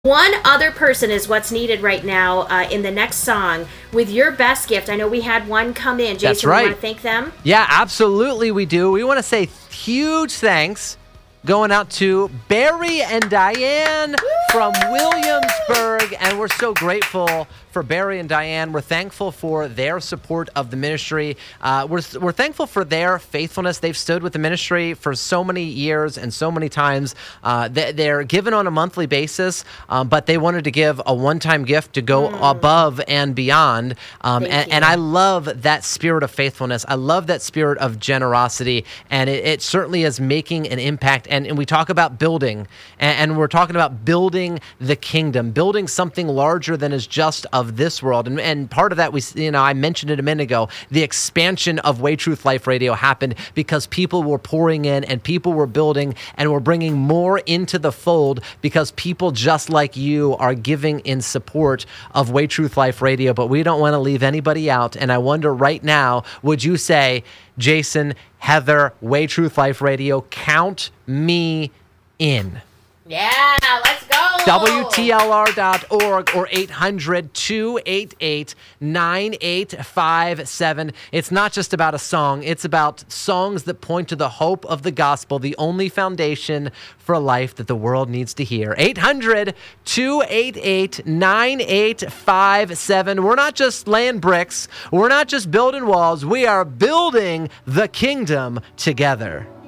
One other person is what's needed right now in the next song with your best gift. I know we had one come in. Jason, That's right. You want to thank them? Yeah, absolutely we do. We want to say huge thanks going out to Barry and Diane from Williamsburg, and we're so grateful for Barry and Diane. We're thankful for their support of the ministry. We're thankful for their faithfulness. They've stood with the ministry for so many years and so many times. They're given on a monthly basis, but they wanted to give a one-time gift to go above and beyond. And I love that spirit of faithfulness. I love that spirit of generosity, and it certainly is making an impact. And we talk about building, and we're talking about building the kingdom, building something larger than is just of this world. And part of that, I mentioned it a minute ago, the expansion of Way Truth Life Radio happened because people were pouring in and people were building and we're bringing more into the fold because people just like you are giving in support of Way Truth Life Radio. But we don't want to leave anybody out. And I wonder right now, would you say, Jason, Heather, Way Truth Life Radio, count me in? Yeah, let's go. WTLR.org or 800-288-9857. It's not just about a song. It's about songs that point to the hope of the gospel, the only foundation for life that the world needs to hear. 800-288-9857. We're not just laying bricks. We're not just building walls. We are building the kingdom together.